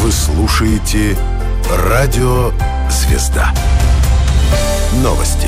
Вы слушаете «Радио Звезда». Новости.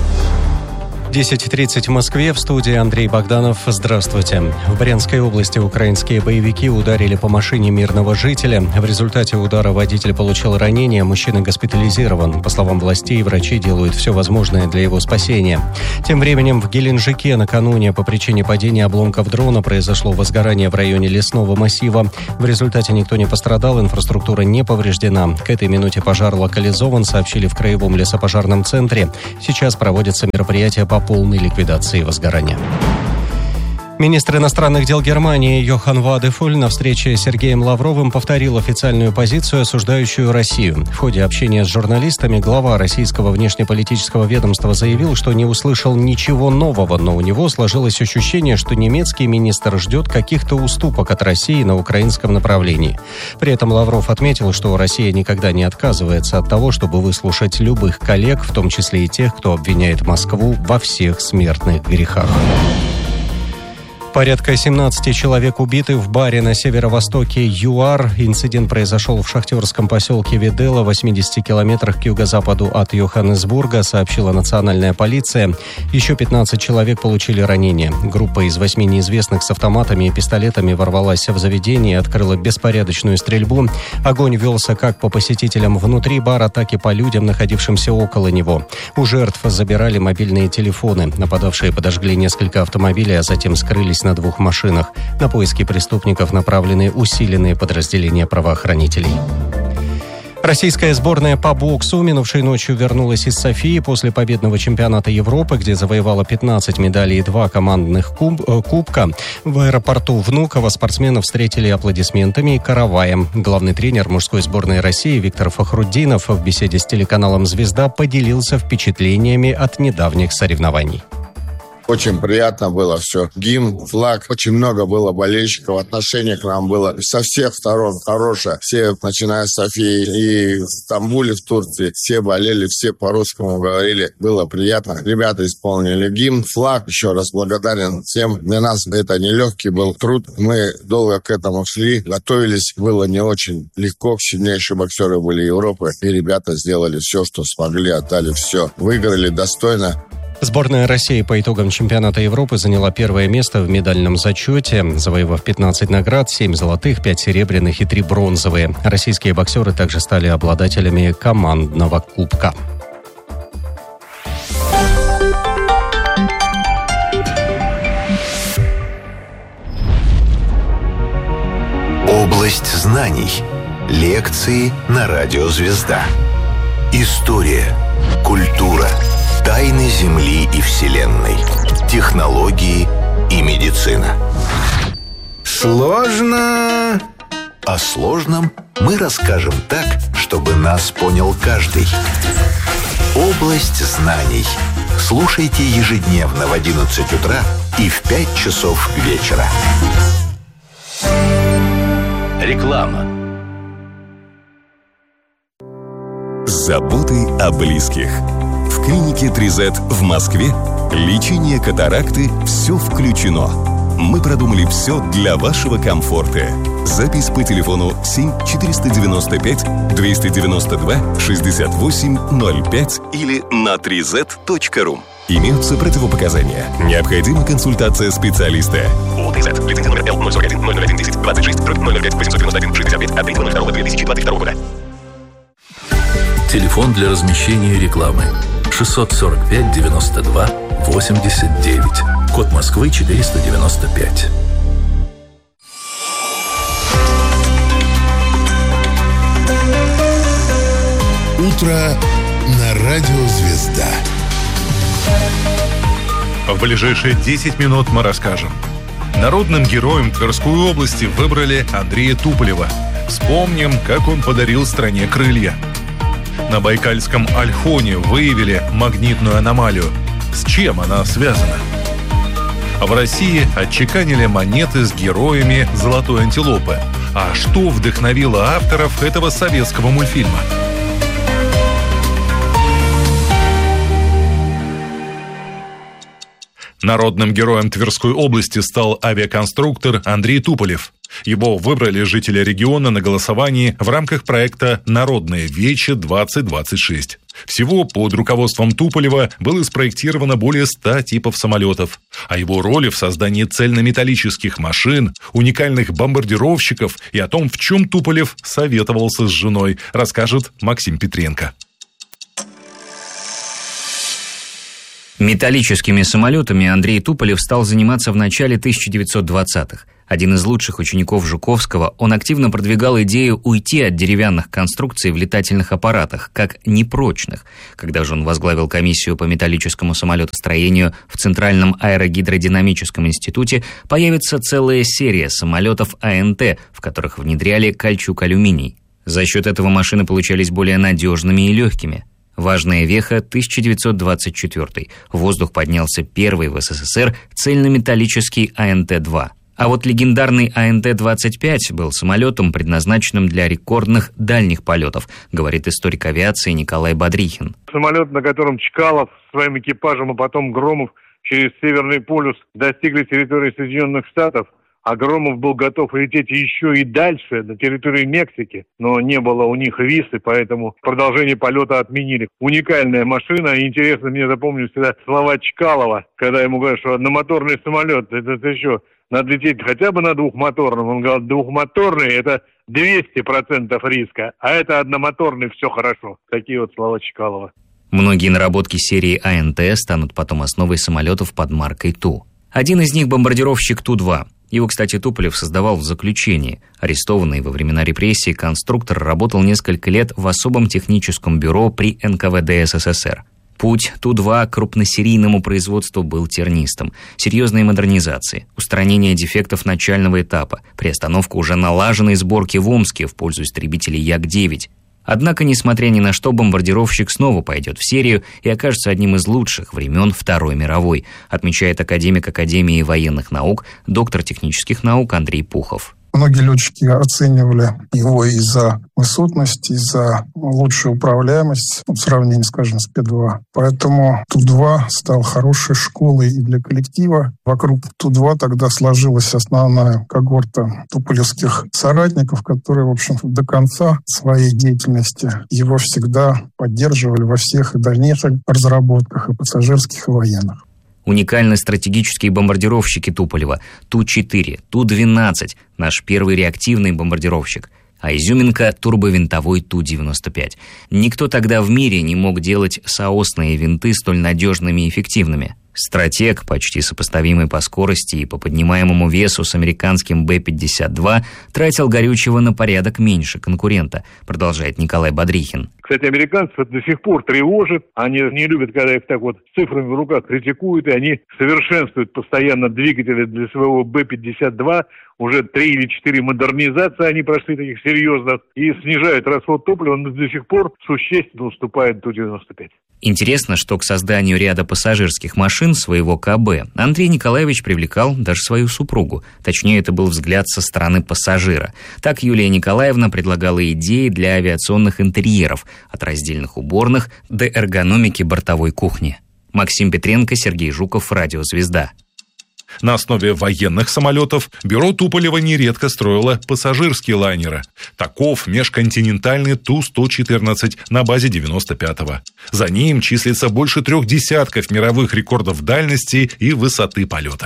10:30 в Москве, в студии Андрей Богданов. Здравствуйте. В Брянской области украинские боевики ударили по машине мирного жителя. В результате удара водитель получил ранение, мужчина госпитализирован. По словам властей, врачи делают все возможное для его спасения. Тем временем в Геленджике накануне по причине падения обломков дрона произошло возгорание в районе лесного массива. В результате никто не пострадал, инфраструктура не повреждена. К этой минуте пожар локализован, сообщили в Краевом лесопожарном центре. Сейчас проводятся мероприятия по полной ликвидации возгорания. Министр иностранных дел Германии Йохан Вадефуль на встрече с Сергеем Лавровым повторил официальную позицию, осуждающую Россию. В ходе общения с журналистами глава российского внешнеполитического ведомства заявил, что не услышал ничего нового, но у него сложилось ощущение, что немецкий министр ждет каких-то уступок от России на украинском направлении. При этом Лавров отметил, что Россия никогда не отказывается от того, чтобы выслушать любых коллег, в том числе и тех, кто обвиняет Москву во всех смертных грехах. Порядка 17 человек убиты в баре на северо-востоке ЮАР. Инцидент произошел в шахтерском поселке Видела, в 80 километрах к юго-западу от Йоханнесбурга, сообщила национальная полиция. Еще 15 человек получили ранения. Группа из 8 неизвестных с автоматами и пистолетами ворвалась в заведение и открыла беспорядочную стрельбу. Огонь велся как по посетителям внутри бара, так и по людям, находившимся около него. У жертв забирали мобильные телефоны. Нападавшие подожгли несколько автомобилей, а затем скрылись на 2 машинах. На поиски преступников направлены усиленные подразделения правоохранителей. Российская сборная по боксу минувшей ночью вернулась из Софии после победного чемпионата Европы, где завоевала 15 медалей и 2 командных кубка. В аэропорту Внуково спортсменов встретили аплодисментами и караваем. Главный тренер мужской сборной России Виктор Фахрутдинов в беседе с телеканалом «Звезда» поделился впечатлениями от недавних соревнований. Очень приятно было все. Гимн, флаг. Очень много было болельщиков. Отношение к нам было со всех сторон хорошее. Все, начиная с Софии и в Стамбуле, в Турции, все болели, все по-русскому говорили. Было приятно. Ребята исполнили гимн, флаг. Еще раз благодарен всем. Для нас это нелегкий был труд. Мы долго к этому шли, готовились. Было не очень легко. Сильнейшие боксеры были Европы. И ребята сделали все, что смогли, отдали все. Выиграли достойно. Сборная России по итогам чемпионата Европы заняла первое место в медальном зачете, завоевав 15 наград, 7 золотых, 5 серебряных и 3 бронзовые. Российские боксеры также стали обладателями командного кубка. Область знаний. Лекции на радио «Звезда». История, культура, тайны Земли и Вселенной, технологии и медицина. Сложно. О сложном мы расскажем так, чтобы нас понял каждый. Область знаний. Слушайте ежедневно в 11 утра и в 5 часов вечера. Реклама. Заботы о близких. В клинике 3Z в Москве лечение катаракты «Все включено». Мы продумали все для вашего комфорта. Запись по телефону 7-495-292-68-05 или на 3z.ru. Имеются противопоказания. Необходима консультация специалиста. ОТЗ. Лицензия номер Л-041-0010-26-005-891-65 от 3.02.2022 года. Телефон для размещения рекламы 645-92-89. Код Москвы 495. Утро на радио «Звезда». В ближайшие 10 минут мы расскажем. Народным героем Тверской области выбрали Андрея Туполева. Вспомним, как он подарил стране крылья. На Байкальском Ольхоне выявили магнитную аномалию. С чем она связана? В России отчеканили монеты с героями золотой антилопы. А что вдохновило авторов этого советского мультфильма? Народным героем Тверской области стал авиаконструктор Андрей Туполев. Его выбрали жители региона на голосовании в рамках проекта «Народное вече-2026». Всего под руководством Туполева было спроектировано более 100 типов самолетов. О его роли в создании цельнометаллических машин, уникальных бомбардировщиков и о том, в чем Туполев советовался с женой, расскажет Максим Петренко. Металлическими самолетами Андрей Туполев стал заниматься в начале 1920-х. Один из лучших учеников Жуковского, он активно продвигал идею уйти от деревянных конструкций в летательных аппаратах, как непрочных. Когда же он возглавил комиссию по металлическому самолетостроению в Центральном аэрогидродинамическом институте, появится целая серия самолетов АНТ, в которых внедряли кальчук-алюминий. За счет этого машины получались более надежными и легкими. Важная веха – 1924. В воздух поднялся первый в СССР цельнометаллический АНТ-2. А вот легендарный АНТ-25 был самолетом, предназначенным для рекордных дальних полетов, говорит историк авиации Николай Бодрихин. Самолет, на котором Чкалов своим экипажем, а потом Громов через Северный полюс достигли территории Соединенных Штатов, а Громов был готов лететь еще и дальше, на территории Мексики, но не было у них визы, поэтому продолжение полета отменили. Уникальная машина, и интересно, мне запомнились всегда слова Чкалова, когда ему говорят, что одномоторный самолет, это еще надо лететь хотя бы на двухмоторном. Он говорил, двухмоторный – это 200% риска, а это одномоторный – все хорошо. Такие вот слова Чкалова. Многие наработки серии АНТ станут потом основой самолетов под маркой Ту. Один из них – бомбардировщик Ту-2. Его, кстати, Туполев создавал в заключении. Арестованный во времена репрессий конструктор работал несколько лет в особом техническом бюро при НКВД СССР. Путь Ту-2 к крупносерийному производству был тернистым. Серьезные модернизации, устранение дефектов начального этапа, приостановка уже налаженной сборки в Омске в пользу истребителей Як-9. Однако, несмотря ни на что, бомбардировщик снова пойдет в серию и окажется одним из лучших времен Второй мировой, отмечает академик Академии военных наук, доктор технических наук Андрей Пухов. Многие летчики оценивали его из-за высотности, из-за лучшей управляемости в сравнении, скажем, с П-2. Поэтому Ту-2 стал хорошей школой и для коллектива. Вокруг Ту-2 тогда сложилась основная когорта туполевских соратников, которые, в общем, до конца своей деятельности его всегда поддерживали во всех и дальнейших разработках, и пассажирских, и военных. Уникальны стратегические бомбардировщики Туполева Ту-4, Ту-12, наш первый реактивный бомбардировщик, а изюминка – турбовинтовой Ту-95. Никто тогда в мире не мог делать соосные винты столь надежными и эффективными. Стратег, почти сопоставимый по скорости и по поднимаемому весу с американским Б-52, тратил горючего на порядок меньше конкурента, продолжает Николай Бодрихин. Кстати, американцев это до сих пор тревожит. Они не любят, когда их так вот с цифрами в руках критикуют, и они совершенствуют постоянно двигатели для своего Б-52. Уже 3 или 4 модернизации они прошли таких серьезных и снижают расход топлива, но до сих пор существенно уступает Ту-95. Интересно, что к созданию ряда пассажирских машин своего КБ Андрей Николаевич привлекал даже свою супругу. Точнее, это был взгляд со стороны пассажира. Так Юлия Николаевна предлагала идеи для авиационных интерьеров, от раздельных уборных до эргономики бортовой кухни. Максим Петренко, Сергей Жуков, Радио «Звезда». На основе военных самолетов бюро Туполева нередко строило пассажирские лайнеры. Таков межконтинентальный Ту-114 на базе 95-го. За ним числится больше 3 десятков мировых рекордов дальности и высоты полета.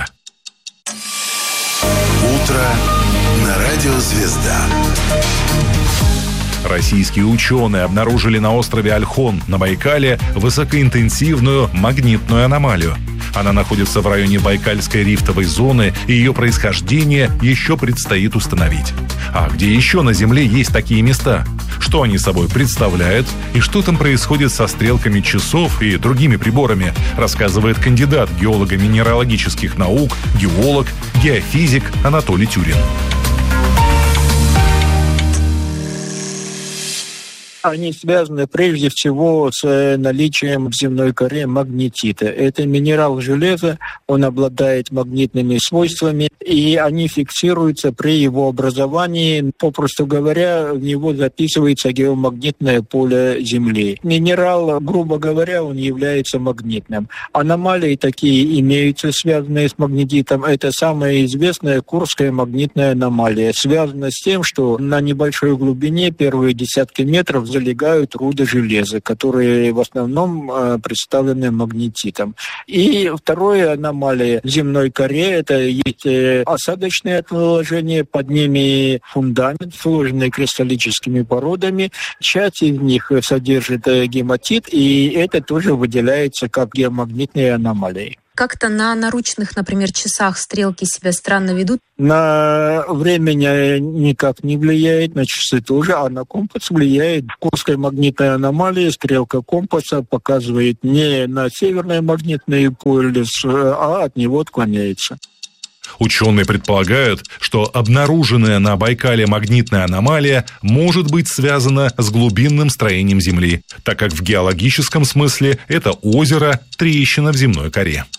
Утро на радио «Звезда». Российские ученые обнаружили на острове Ольхон на Байкале высокоинтенсивную магнитную аномалию. Она находится в районе Байкальской рифтовой зоны, и ее происхождение еще предстоит установить. А где еще на Земле есть такие места? Что они собой представляют? И что там происходит со стрелками часов и другими приборами, рассказывает кандидат геолого-минералогических наук, геолог, геофизик Анатолий Тюрин. Они связаны прежде всего с наличием в земной коре магнетита. Это минерал железа, он обладает магнитными свойствами, и они фиксируются при его образовании. Попросту говоря, в него записывается геомагнитное поле Земли. Минерал, грубо говоря, он является магнитным. Аномалии такие имеются, связанные с магнетитом. Это самая известная Курская магнитная аномалия. Связана с тем, что на небольшой глубине, первые десятки метров, залегают руды железа, которые в основном представлены магнетитом. И вторая аномалия в земной коре – это есть осадочные отложения, под ними фундамент, сложенный кристаллическими породами. Часть из них содержит гематит, и это тоже выделяется как геомагнитные аномалии. Как-то на наручных, например, часах стрелки себя странно ведут? На время никак не влияет, на часы тоже, а на компас влияет. В Курской магнитной аномалии стрелка компаса показывает не на северный магнитный полюс, а от него отклоняется. Ученые предполагают, что обнаруженная на Байкале магнитная аномалия может быть связана с глубинным строением Земли, так как в геологическом смысле это озеро – трещина в земной коре.